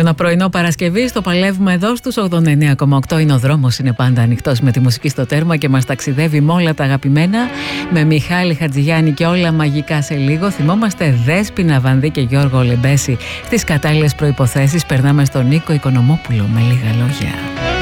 ένα πρωινό Παρασκευή. Το παλεύουμε εδώ στους 89,8. Είναι ο δρόμος, είναι πάντα ανοιχτός με τη μουσική στο τέρμα και μας ταξιδεύει με όλα τα αγαπημένα. Με Μιχάλη Χατζηγιάννη και όλα μαγικά σε λίγο. Θυμόμαστε Δέσποινα Βανδύ και Γιώργο Λεμπέση στις κατάλληλες προϋποθέσεις. Περνάμε στον Νίκο Οικονομόπουλο με λίγα λόγια.